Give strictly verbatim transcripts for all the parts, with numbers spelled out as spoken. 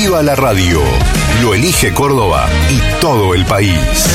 ¡Viva la radio! Lo elige Córdoba y todo el país.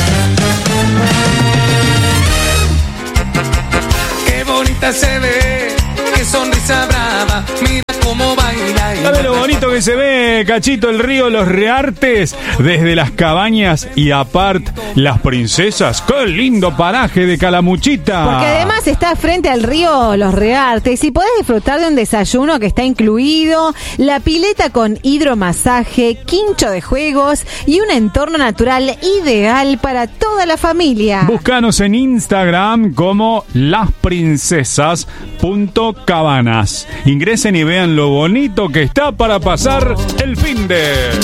Qué bonita se ve, qué sonrisa brava, mira cómo baila. ¿Sabe lo bonito que se ve, Cachito, el río Los Reartes? Desde las cabañas y aparte las princesas. ¡Qué lindo paraje de Calamuchita! Porque además está frente al río Los Reartes y podés disfrutar de un desayuno que está incluido, la pileta con hidromasaje, quincho de juegos y un entorno natural ideal para toda la familia. Búscanos en Instagram como lasprincesas punto cabanas. Ingresen y vean lo bonito que está para pasar el finde.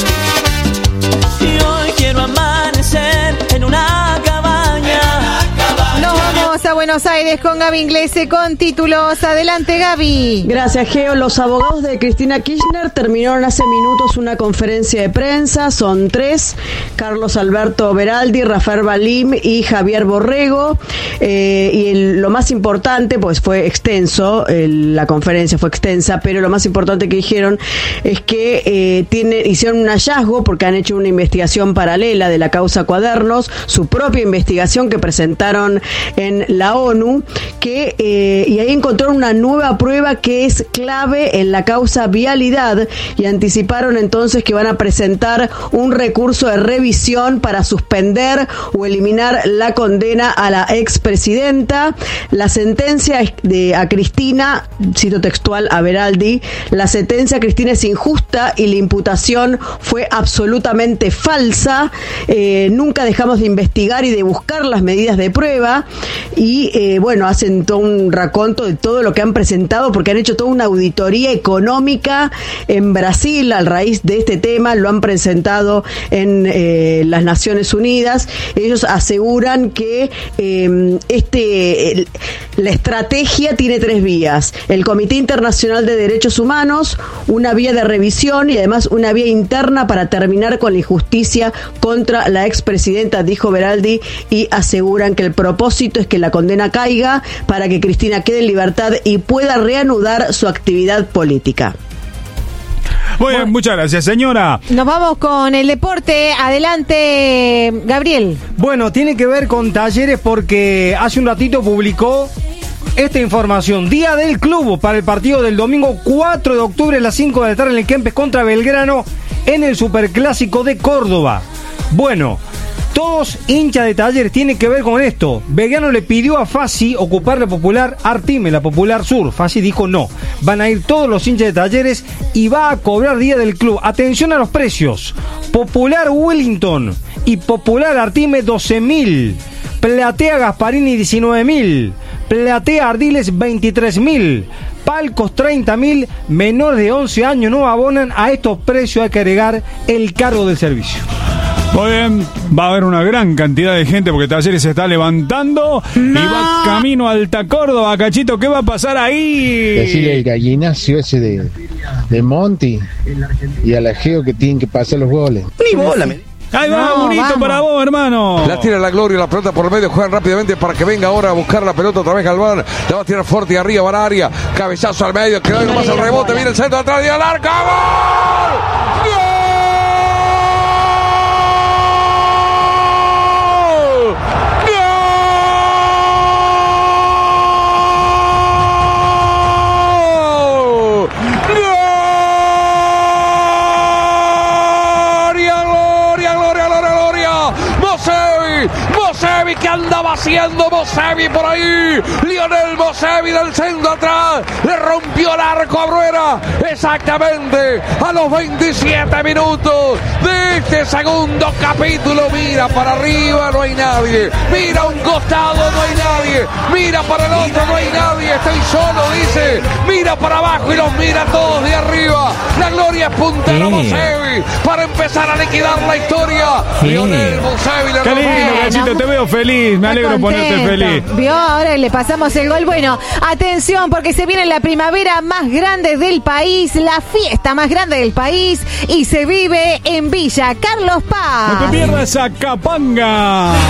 Y hoy quiero amanecer en una cabaña. Nos vamos a Buenos Aires con Gaby Inglese con títulos. Adelante, Gaby. Gracias, Geo. Los abogados de Cristina Kirchner terminaron hace minutos una conferencia de prensa. Son tres: Carlos Alberto Beraldi, Rafael Balim y Javier Borrego. Eh, y el, lo más importante, pues fue extenso, el, la conferencia fue extensa, pero lo más importante que dijeron es que eh, tiene, hicieron un hallazgo porque han hecho una investigación paralela de la causa Cuadernos, su propia investigación que presentaron en la ONU, que eh, y ahí encontraron una nueva prueba que es clave en la causa Vialidad, y anticiparon entonces que van a presentar un recurso de revisión para suspender o eliminar la condena a la expresidenta. La sentencia de, a Cristina, cito textual a Beraldi, la sentencia a Cristina es injusta y la imputación fue absolutamente falsa. Eh, nunca dejamos de investigar y de buscar las medidas de prueba. Y eh, bueno, hacen todo un raconto de todo lo que han presentado, porque han hecho toda una auditoría económica en Brasil a raíz de este tema, lo han presentado en eh, las Naciones Unidas. Ellos aseguran que eh, este el, la estrategia tiene tres vías: el Comité Internacional de Derechos Humanos, una vía de revisión y además una vía interna para terminar con la injusticia contra la expresidenta, dijo Beraldi, y aseguran que el propósito es que la condena caiga para que Cristina quede en libertad y pueda reanudar su actividad política. Muy bien, muchas gracias, señora. Nos vamos con el deporte. Adelante, Gabriel. Bueno, tiene que ver con Talleres porque hace un ratito publicó esta información. Día del club para el partido del domingo cuatro de octubre a las cinco de la tarde en el Kempes contra Belgrano en el Superclásico de Córdoba. Bueno, todos hinchas de Talleres tienen que ver con esto. Belgrano le pidió a Fassi ocupar la Popular Artime, la Popular Sur. Fassi dijo no. Van a ir todos los hinchas de Talleres y va a cobrar Día del Club. Atención a los precios. Popular Wellington y Popular Artime doce mil. Platea Gasparini diecinueve mil. Platea Ardiles veintitrés mil. Palcos treinta mil. Menores de once años no abonan. A estos precios hay que agregar el cargo del servicio. Muy bien, va a haber una gran cantidad de gente porque Talleres se está levantando no. y va camino a Alta Córdoba. Cachito, ¿qué va a pasar ahí? Decirle el gallinacio ese de, de Monty y a la Geo que tienen que pasar los goles. Ni bola, me... Ahí va, no, bonito vamos. para vos, hermano. La tira la Gloria, la pelota por el medio, juegan rápidamente para que venga ahora a buscar la pelota otra vez Galván. La va a tirar fuerte y arriba, va al área. Cabezazo al medio, que no hay nomás el rebote, viene el centro atrás y al arco. ¡Gol! ¡Gol! Mosevi, que andaba haciendo Mosevi por ahí. Lionel Mosevi del centro atrás. Le rompió el arco a Bruera. Exactamente a los veintisiete minutos de este segundo capítulo. Mira para arriba, no hay nadie. Mira a un costado, no hay nadie. Mira para el otro, no hay nadie. Estoy solo, dice. Mira para abajo y los mira todos de arriba. La Gloria es puntero sí. Mosevi para empezar a liquidar la historia. Sí. Lionel Mosevi le Qué lindo, Cachito, te veo feliz. Me alegro ponerte feliz. Vio, ahora le pasamos el gol. Bueno, atención porque se viene la primavera más grande del país, la fiesta más grande del país y se vive en Villa Carlos Paz. No te pierdas a Capanga.